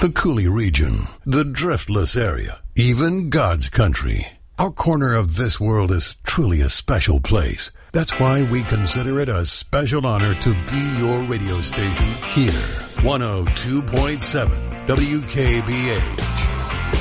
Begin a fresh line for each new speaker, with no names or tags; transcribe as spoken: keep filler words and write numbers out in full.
the Coulee region, the Driftless area, even God's country. Our corner of this world is truly a special place. That's why we consider it a special honor to be your radio station here. one oh two point seven W K B A.